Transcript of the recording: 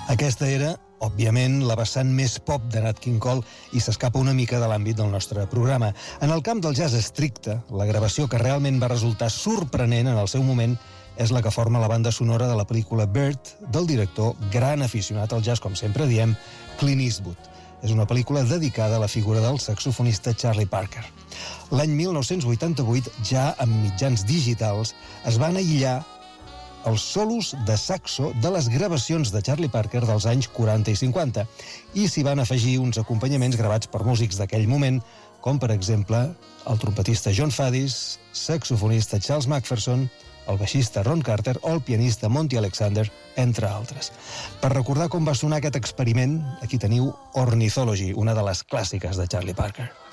Aquesta era, òbviament, la vessant més pop de Nat King Cole i s'escapa una mica de l'àmbit del nostre programa. En el camp del jazz estricte, la gravació que realment va resultar sorprenent en el seu moment és la que forma la banda sonora de la pel·lícula Bird, del director, gran aficionat al jazz, com sempre diem, Clint Eastwood. És una pel·lícula dedicada a la figura del saxofonista Charlie Parker. L'any 1988, ja amb mitjans digitals, es van aïllar els solos de saxo de les gravacions de Charlie Parker dels anys 40 i 50 i s'hi van afegir uns acompanyaments gravats per músics d'aquell moment, com per exemple el trompetista John Faddis, saxofonista Charles McPherson, el baixista Ron Carter o el pianista Monty Alexander, entre altres. Per recordar com va sonar aquest experiment, aquí teniu Ornithology, una de les clàssiques de Charlie Parker.